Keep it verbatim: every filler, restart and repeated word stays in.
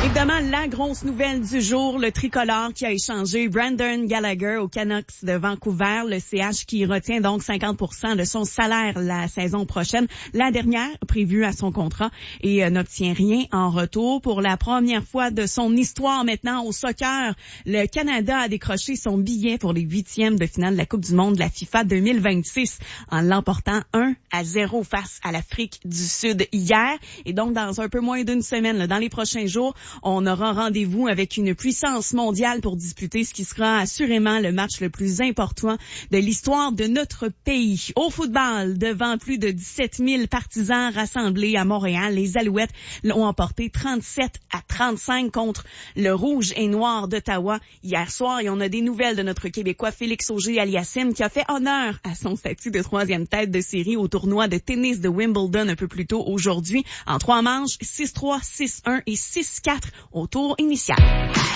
Évidemment, la grosse nouvelle du jour, le tricolore qui a échangé Brendan Gallagher aux Canucks de Vancouver, le C H qui retient donc cinquante pour cent de son salaire la saison prochaine, la dernière prévue à son contrat, et euh, n'obtient rien en retour. Pour la première fois de son histoire maintenant au soccer, le Canada a décroché son billet pour les huitièmes de finale de la Coupe du monde de la FIFA deux mille vingt-six en l'emportant un à zéro face à l'Afrique du Sud hier. Et donc, dans un peu moins d'une semaine, là, dans les prochains jours, on aura rendez-vous avec une puissance mondiale pour disputer ce qui sera assurément le match le plus important de l'histoire de notre pays. Au football, devant plus de dix-sept mille partisans rassemblés à Montréal, les Alouettes l'ont emporté trente-sept à trente-cinq contre le Rouge et Noir d'Ottawa hier soir. Et on a des nouvelles de notre Québécois Félix Auger-Aliassime qui a fait honneur à son statut de troisième tête de série au tournoi de tennis de Wimbledon un peu plus tôt aujourd'hui. En trois manches, six trois, six un et six quatre au tour initial.